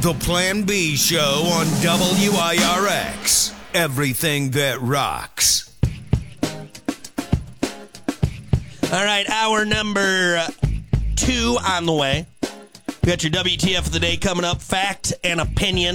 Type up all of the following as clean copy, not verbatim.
The Plan B Show on WIRX. Everything that rocks. All right, hour number 2 on the way. We got your WTF of the day coming up. Fact and opinion.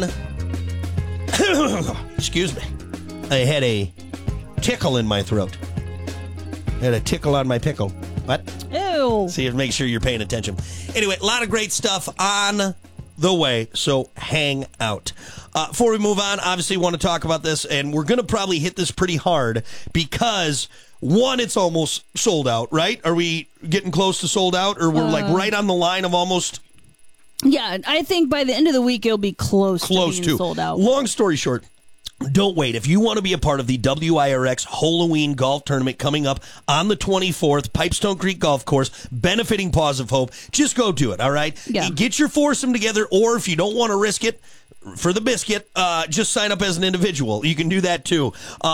Excuse me. I had a tickle in my throat. I had a tickle on my pickle. What? Ew. See, make sure you're paying attention. Anyway, a lot of great stuff on the way, so hang out. Before we move on, obviously want to talk about this, and we're going to probably hit this pretty hard because, one, it's almost sold out, right? Are we getting close to sold out, or we're like right on the line of almost? Yeah, I think by the end of the week it'll be close to being sold out. Long story short, don't wait. If you want to be a part of the WIRX Halloween Golf Tournament coming up on the 24th, Pipestone Creek Golf Course, benefiting Paws of Hope, just go do it, all right? Yeah. Get your foursome together, or if you don't want to risk it, for the biscuit, just sign up as an individual. You can do that too.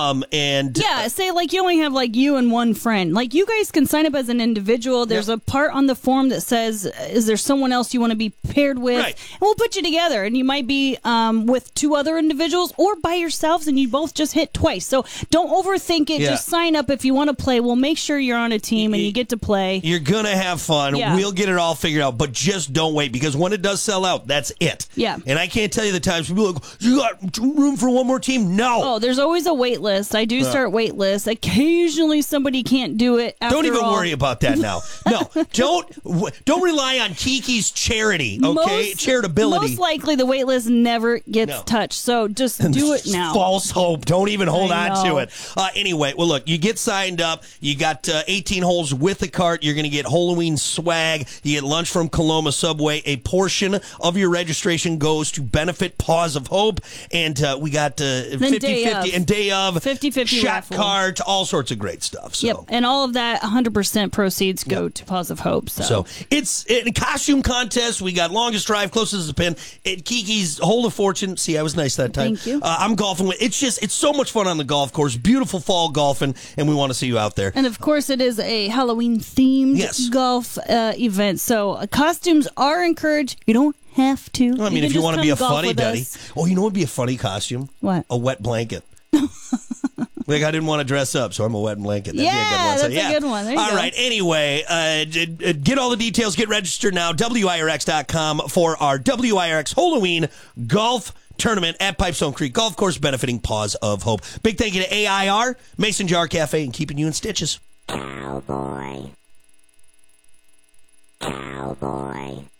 Say like you only have like you and one friend. Like you guys can sign up as an individual. There's a part on the form that says, is there someone else you want to be paired with? Right. And we'll put you together. And you might be with 2 other individuals or by yourselves and you both just hit twice. So don't overthink it. Yeah. Just sign up if you want to play. We'll make sure you're on a team and you get to play. You're going to have fun. Yeah. We'll get it all figured out. But just don't wait, because when it does sell out, that's it. Yeah. And I can't tell you the times people are like, you got room for one more team? No. Oh, there's always a wait list. I do start wait lists. Occasionally somebody can't do it. Don't even worry about that now. No, don't rely on Kiki's charity, okay? Charitability. Most likely the wait list never gets touched. So just do it now. False hope. Don't even hold I on to know. it. Anyway, well, look, you get signed up. You got 18 holes with the cart. You're going to get Halloween swag. You get lunch from Coloma Subway. A portion of your registration goes to benefit Paws of Hope. And we got 50-50 and day of 50-50 shot raffle. cards, all sorts of great stuff. So. Yep, and all of that 100% proceeds go to Paws of Hope. So it's a costume contest. We got longest drive, closest to the pin. Kiki's Hole of Fortune. See, I was nice that time. Thank you. I'm golfing with. It's so much fun on the golf course. Beautiful fall golfing, and we want to see you out there. And of course, it is a Halloween themed golf event. So costumes are encouraged. You don't have to. I mean, if you want to be a funny duddy. us. Oh, you know what would be a funny costume? What? A wet blanket. Like, I didn't want to dress up, so I'm a wet blanket. That'd be a good one. That's a good one. There you all go. right. Anyway, get all the details. Get registered now. WIRX.com for our WIRX Halloween Golf Tournament at Pipestone Creek Golf Course, benefiting Paws of Hope. Big thank you to AIR, Mason Jar Cafe, and keeping you in stitches. Cowboy. Cowboy.